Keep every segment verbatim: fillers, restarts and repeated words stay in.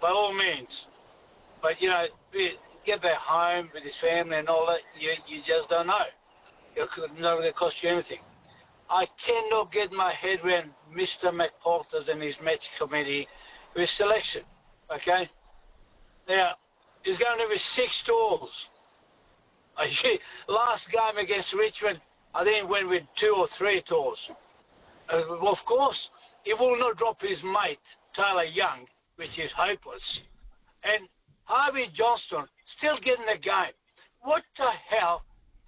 by all means. But, you know, get back home with his family and all that, you, you just don't know. It's not going to cost you anything. I cannot get my head around Mister McPalters and his match committee with selection, okay? Now, he's going to have six tours. Last game against Richmond, I think went with two or three tours. Uh, well, of course, he will not drop his mate, Taylor Young, which is hopeless. And Harvey Johnston still getting the game. What the hell?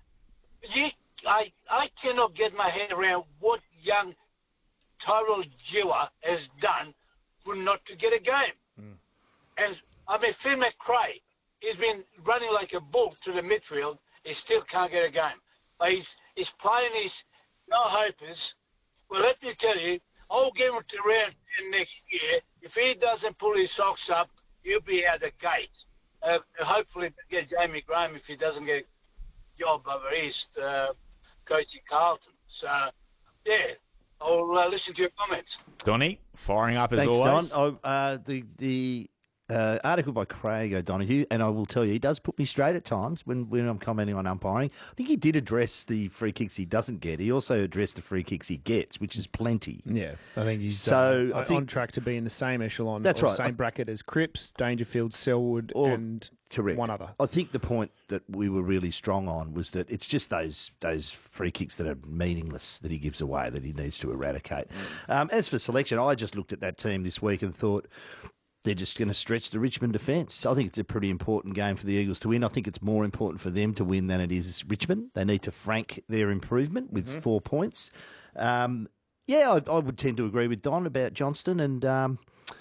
You, I, I cannot get my head around what young Tyrell Dewar has done for not to get a game. Mm. And, I mean, Phil McRae, he's been running like a bull to the midfield. He still can't get a game. But he's, he's playing his no-hopers. Well, let me tell you, I'll give him to round ten next year. If he doesn't pull his socks up, he'll be out the gate. Uh, hopefully get Jamie Graham if he doesn't get a job over east, uh, coaching Carlton. So, yeah, I'll uh, listen to your comments. Donny, firing up as Thanks, always. Don. Oh, uh, the the uh, article by Craig O'Donoghue, and I will tell you, he does put me straight at times when, when I'm commenting on umpiring. I think he did address the free kicks he doesn't get. He also addressed the free kicks he gets, which is plenty. Yeah, I think he's so uh, I think, on track to be in the same echelon, that's or right. same bracket as Cripps, Dangerfield, Selwood, or, and correct. one other. I think the point that we were really strong on was that it's just those those free kicks that are meaningless that he gives away that he needs to eradicate. Um, as for selection, I just looked at that team this week and thought, they're just going to stretch the Richmond defence. I think it's a pretty important game for the Eagles to win. I think it's more important for them to win than it is Richmond. They need to frank their improvement with mm-hmm. four points. Um, yeah, I, I would tend to agree with Don about Johnston, and um,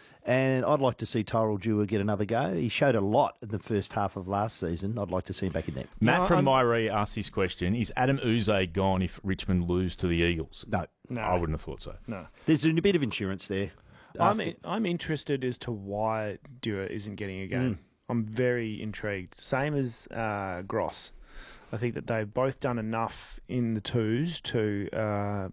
and I'd like to see Tyrell Dewar get another go. He showed a lot in the first half of last season. I'd like to see him back in there. Matt no, from I'm... Myree asked this question. Is Adam Uze gone if Richmond lose to the Eagles? No. No. I wouldn't have thought so. No. There's a bit of insurance there. I'm in, I'm interested as to why Dewar isn't getting a game. Mm. I'm very intrigued. Same as uh, Gross. I think that they've both done enough in the twos to uh,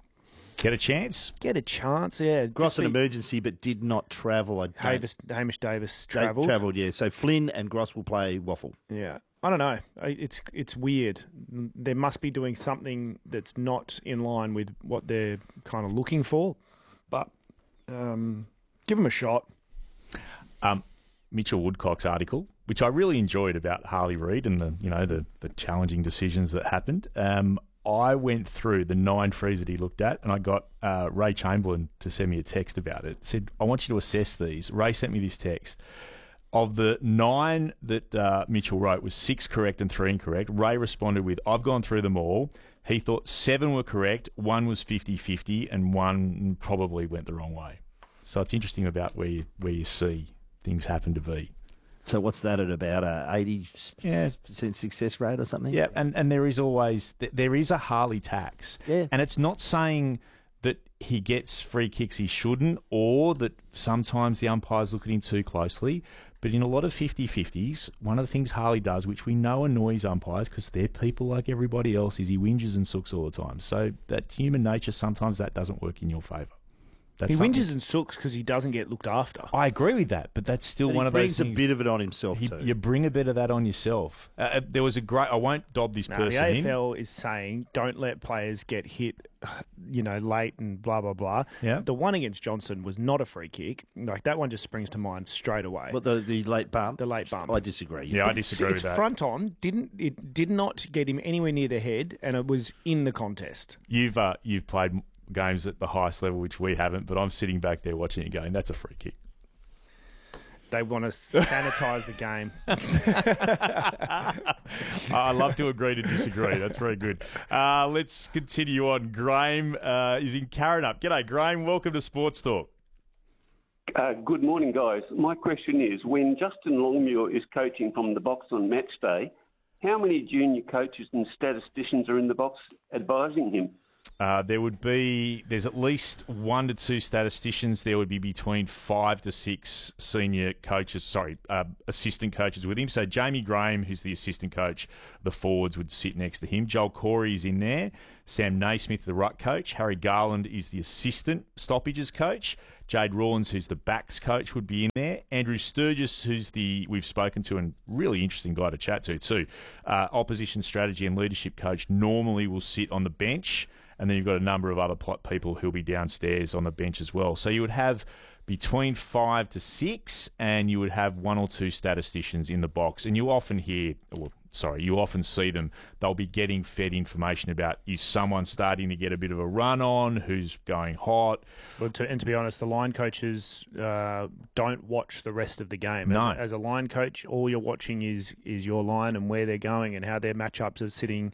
get a chance. Get a chance, yeah. Gross an emergency, but did not travel. I Davis, Hamish Davis travelled. Travelled, yeah. So Flynn and Gross will play waffle. Yeah. I don't know. It's it's weird. They must be doing something that's not in line with what they're kind of looking for, but. Um, give him a shot. Um, Mitchell Woodcock's article, which I really enjoyed about Harley Reid and the you know the the challenging decisions that happened. Um, I went through the nine frees that he looked at, and I got uh, Ray Chamberlain to send me a text about it. Said, "I want you to assess these." Ray sent me this text. Of the nine that uh, Mitchell wrote, was six correct and three incorrect. Ray responded with, "I've gone through them all." He thought seven were correct, one was fifty-fifty, and one probably went the wrong way. So it's interesting about where you, where you see things happen to be. So what's that at about a eighty yeah. percent success rate or something? Yeah, and, and there is always there is a Harley tax. Yeah. And it's not saying that he gets free kicks he shouldn't, or that sometimes the umpires look at him too closely. But in a lot of fifty-fifties, one of the things Harley does, which we know annoys umpires because they're people like everybody else, is he whinges and sooks all the time. So that human nature, sometimes that doesn't work in your favour. That's he something. whinges and sooks because he doesn't get looked after. I agree with that, but that's still and one he of those brings things. a bit of it on himself he, too. You bring a bit of that on yourself. Uh, there was a great... I won't dob this no, person the A F in. L is saying don't let players get hit, you know, late and blah, blah, blah. Yeah. The one against Johnson was not a free kick. Like, that one just springs to mind straight away. But the, the late bump? The late bump. I disagree. Yeah, but I disagree it's with that. front on. Didn't It did not get him anywhere near the head, and it was in the contest. You've uh, You've played games at the highest level, which we haven't, but I'm sitting back there watching it going, that's a free kick. They want to sanitise the game. I love to agree to disagree. That's very good. Uh, let's continue on. Graham uh, is in Karrinyup. G'day, Graham. Welcome to Sports Talk. Uh, good morning, guys. My question is, when Justin Longmuir is coaching from the box on match day, how many junior coaches and statisticians are in the box advising him? Uh, there would be, there's at least one to two statisticians. There would be between five to six senior coaches, sorry, uh, assistant coaches with him. So Jamie Graham, who's the assistant coach, the forwards would sit next to him. Joel Corey is in there. Sam Naismith, the ruck coach. Harry Garland is the assistant stoppages coach. Jade Rawlins, who's the backs coach, would be in there. Andrew Sturgis, who's the we've spoken to and really interesting guy to chat to too. Uh, opposition strategy and leadership coach normally will sit on the bench, and then you've got a number of other pl- people who'll be downstairs on the bench as well. So you would have between five to six, and you would have one or two statisticians in the box. And you often hear, well, sorry, you often see them, they'll be getting fed information about, is someone starting to get a bit of a run on, who's going hot. Well, to, and to be honest, the line coaches uh, don't watch the rest of the game. No. As, as a line coach, all you're watching is is your line and where they're going and how their matchups are sitting,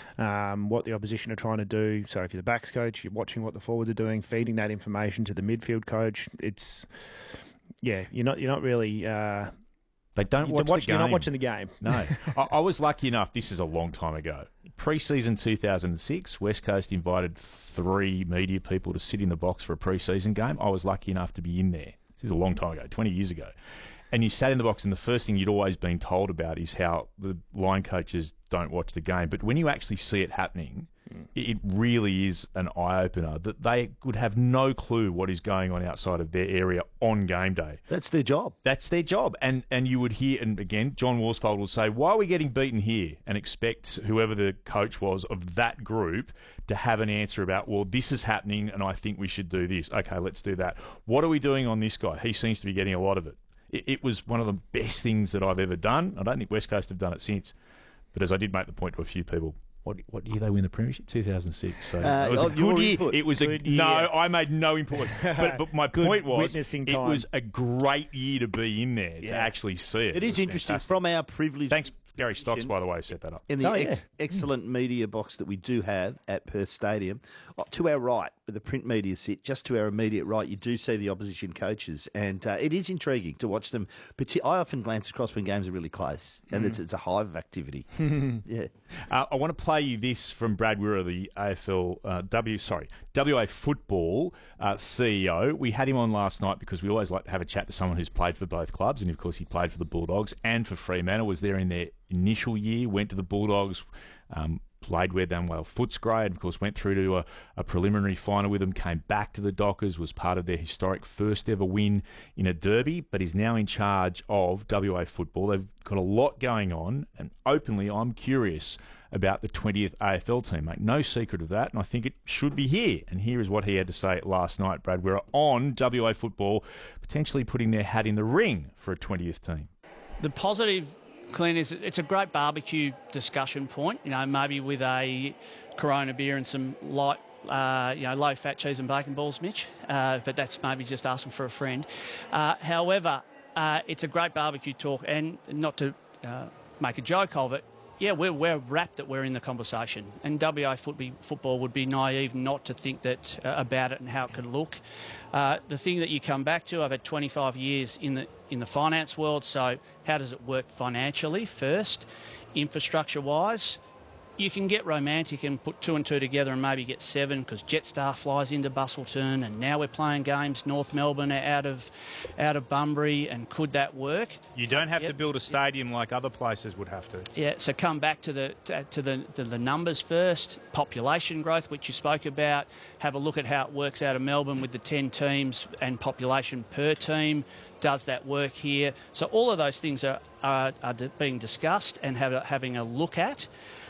um, what the opposition are trying to do. So if you're the backs coach, you're watching what the forwards are doing, feeding that information to the midfield coach. It's, yeah, you're not you're not really... Uh, They don't watch, watch the game. You're not watching the game. No. I, I was lucky enough, this is a long time ago. Pre-season two thousand six, West Coast invited three media people to sit in the box for a pre-season game. I was lucky enough to be in there. This is a long time ago, twenty years ago. And you sat in the box, and the first thing you'd always been told about is how the line coaches don't watch the game. But when you actually see it happening, mm. it really is an eye-opener that they would have no clue what is going on outside of their area on game day. That's their job. That's their job. And and you would hear, and again, John Worsfold will say, why are we getting beaten here? And expect whoever the coach was of that group to have an answer about, well, this is happening and I think we should do this. Okay, let's do that. What are we doing on this guy? He seems to be getting a lot of it. It, it was one of the best things that I've ever done. I don't think West Coast have done it since. But as I did make the point to a few people, What, what year they win the premiership? two thousand six. So Uh, it was oh, a good your year. input. It was a Good no. year. I made no input. But, but my Good point was, witnessing it time. was a great year to be in there to Yeah. actually see it. It It is was interesting. fantastic. From our privilege. Thanks, Gary Stocks, by the way, set that up. In the Oh, ex- yeah. excellent media box that we do have at Perth Stadium, oh, to our right, where the print media sit, just to our immediate right, you do see the opposition coaches, and uh, it is intriguing to watch them. But I often glance across when games are really close, and Mm. it's, it's a hive of activity. yeah. Uh, I want to play you this from Brad Wirra, the A F L uh, W sorry W A Football uh, C E O. We had him on last night because we always like to have a chat to someone who's played for both clubs, and of course he played for the Bulldogs and for Fremantle. Was there in their initial year, went to the Bulldogs, um, played where done well Footscray, and of course went through to a, a preliminary final with them, came back to the Dockers, was part of their historic first ever win in a derby, but is now in charge of W A Football. They've got a lot going on, and openly I'm curious about the twentieth A F L team. Make no secret of that, and I think it should be here. And here is what he had to say last night, Brad Wirra, on W A Football, potentially putting their hat in the ring for a twentieth team. The positive, Clint, is it's a great barbecue discussion point, you know, maybe with a Corona beer and some light, uh, you know, low-fat cheese and bacon balls, Mitch, uh, but that's maybe just asking for a friend. Uh, however, uh, it's a great barbecue talk, and not to uh, make a joke of it, yeah, we're, we're rapt that we're in the conversation, and W A football would be naive not to think that uh, about it and how it could look. Uh, the thing that you come back to, I've had twenty-five years in the in the finance world, so how does it work financially first, infrastructure-wise? You can get romantic and put two and two together and maybe get seven because Jetstar flies into Busselton, and now we're playing games North Melbourne out of out of Bunbury, and could that work? You don't have Yep. to build a stadium like other places would have to. Yeah, so come back to the to the, to the numbers first, population growth, which you spoke about. Have a look at how it works out of Melbourne with the ten teams and population per team. Does that work here? So all of those things are, are, are being discussed and have, having a look at.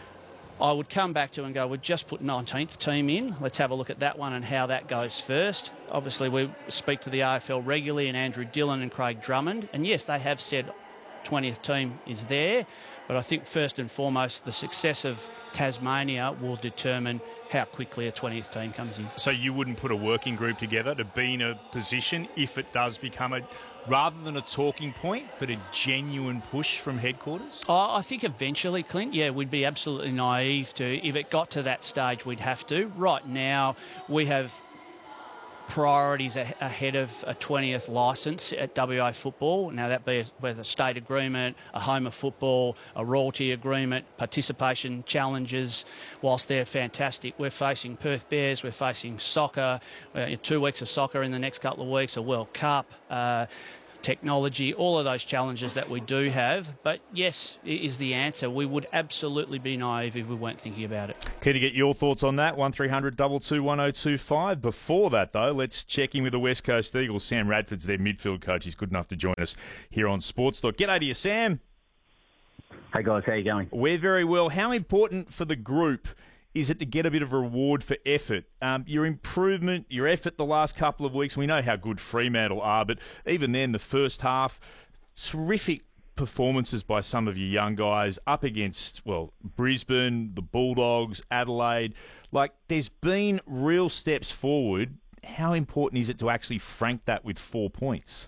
I would come back to and go, we'd just put nineteenth team in. Let's have a look at that one and how that goes first. Obviously, we speak to the A F L regularly, and Andrew Dillon and Craig Drummond. And yes, they have said twentieth team is there. But I think first and foremost, the success of Tasmania will determine how quickly a twentieth team comes in. So you wouldn't put a working group together to be in a position if it does become a, rather than a talking point, but a genuine push from headquarters? Oh, I think eventually, Clint, yeah, we'd be absolutely naive to, if it got to that stage, we'd have to. Right now, we have priorities a- ahead of a twentieth licence at W A Football. Now, that be with a state agreement, a home of football, a royalty agreement, participation challenges. Whilst they're fantastic, we're facing Perth Bears, we're facing soccer, uh, two weeks of soccer in the next couple of weeks, a World Cup, uh, technology, all of those challenges that we do have. But yes, is the answer. We would absolutely be naive if we weren't thinking about it. Keen to get your thoughts on that. one three hundred two two one oh two five. Before that, though, let's check in with the West Coast Eagles. Sam Radford's their midfield coach. He's good enough to join us here on Sports Talk. G'day to you, Sam. Hey guys, how you going? We're very well. How important for the group is it to get a bit of a reward for effort? Um, your improvement, your effort the last couple of weeks, we know how good Fremantle are, but even then, the first half, terrific performances by some of your young guys up against, well, Brisbane, the Bulldogs, Adelaide. Like, there's been real steps forward. How important is it to actually frank that with four points?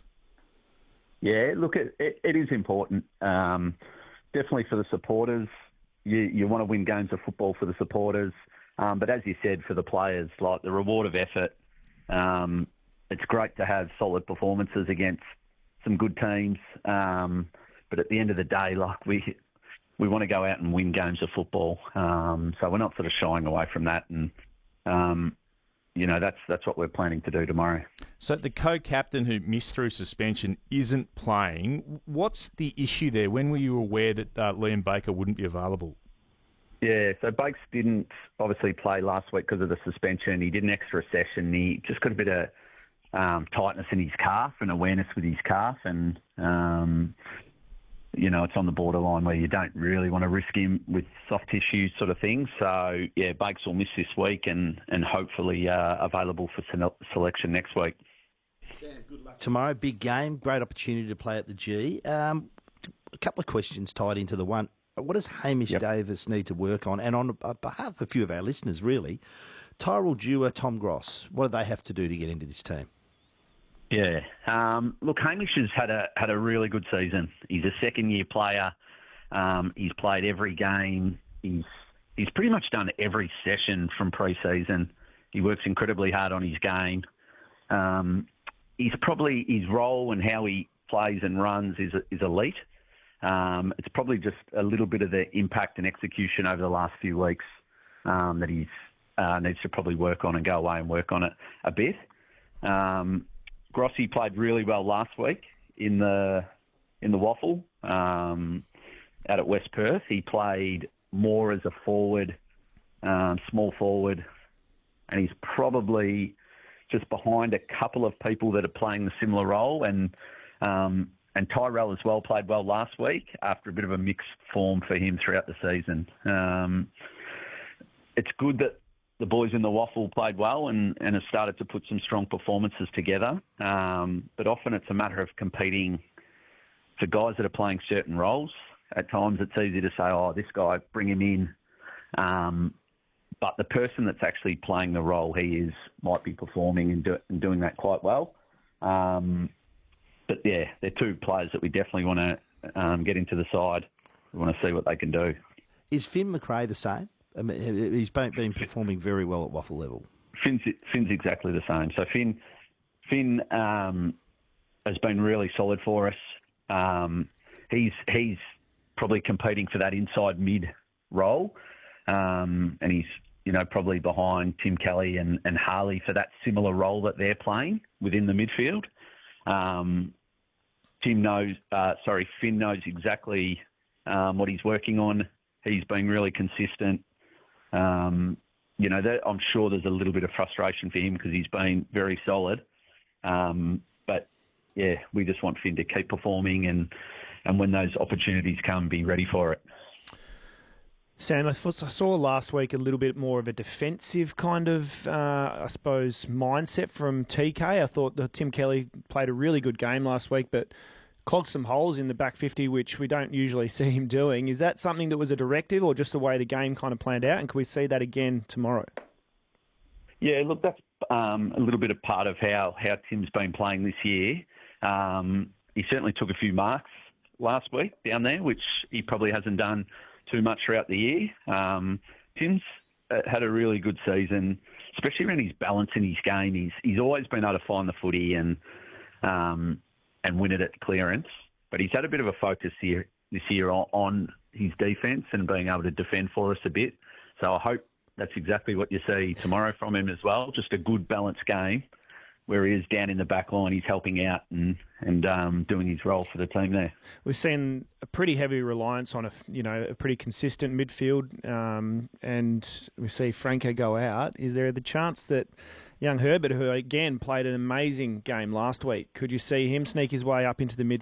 Yeah, look, it, it, it is important. Um, definitely for the supporters. You, you want to win games of football for the supporters. Um, but as you said, for the players, like the reward of effort, um, it's great to have solid performances against some good teams. Um, but at the end of the day, like we we want to go out and win games of football. Um, so we're not sort of shying away from that. And, um, you know, that's that's what we're planning to do tomorrow. So the co-captain who missed through suspension isn't playing. What's the issue there? When were you aware that uh, Liam Baker wouldn't be available? Yeah, so Bakes didn't obviously play last week because of the suspension. He did an extra session. He just got a bit of um, tightness in his calf and awareness with his calf. And, um, you know, it's on the borderline where you don't really want to risk him with soft tissue sort of thing. So, yeah, Bakes will miss this week and, and hopefully uh, available for selection next week. Sam, good luck tomorrow. Big game, great opportunity to play at the G. Um, a couple of questions tied into the one. What does Hamish yep. Davis need to work on? And on behalf of a few of our listeners, really, Tyrell Dewar, Tom Gross, what do they have to do to get into this team? Yeah, um, look, Hamish has had a had a really good season. He's a second year player. Um, he's played every game. He's he's pretty much done every session from pre-season. He works incredibly hard on his game. Um, he's probably his role and how he plays and runs is is elite. Um, it's probably just a little bit of the impact and execution over the last few weeks um, that he's uh, needs to probably work on and go away and work on it a bit. Um, Grossi played really well last week in the in the waffle um, out at West Perth. He played more as a forward, um, small forward, and he's probably just behind a couple of people that are playing the similar role. And um, And Tyrell as well played well last week after a bit of a mixed form for him throughout the season. Um, it's good that the boys in the waffle played well and, and have started to put some strong performances together. Um, but often it's a matter of competing for guys that are playing certain roles. At times it's easy to say, oh, this guy, bring him in. Um, but the person that's actually playing the role he is might be performing and, do, and doing that quite well. Um, But, yeah, they're two players that we definitely want to um, get into the side. We want to see what they can do. Is Finn McRae the same? I mean, he's been, been performing very well at waffle level. Finn's, Finn's exactly the same. So Finn, Finn um, has been really solid for us. Um, he's he's probably competing for that inside mid role, um, and he's you know probably behind Tim Kelly and, and Harley for that similar role that they're playing within the midfield. Um, Tim knows, uh, sorry, Finn knows exactly um, what he's working on. He's been really consistent. Um, you know, that, I'm sure there's a little bit of frustration for him because he's been very solid. Um, but, yeah, we just want Finn to keep performing and, and when those opportunities come, be ready for it. Sam, I saw last week a little bit more of a defensive kind of, uh, I suppose, mindset from T K. I thought that Tim Kelly played a really good game last week, but clogged some holes in the back fifty, which we don't usually see him doing. Is that something that was a directive or just the way the game kind of planned out? And can we see that again tomorrow? Yeah, look, that's um, a little bit of part of how, how Tim's been playing this year. Um, he certainly took a few marks last week down there, which he probably hasn't done too much throughout the year. Um, Tim's uh, had a really good season, especially around his balance in his game. He's he's always been able to find the footy and um, and win it at clearance. But he's had a bit of a focus here this year on, on his defence and being able to defend for us a bit. So I hope that's exactly what you see tomorrow from him as well. Just a good balanced game where he is down in the back line. He's helping out and and um, doing his role for the team there. We've seen a pretty heavy reliance on a you know a pretty consistent midfield, um, and we see Franco go out. Is there the chance that young Herbert, who again played an amazing game last week, could you see him sneak his way up into the midfield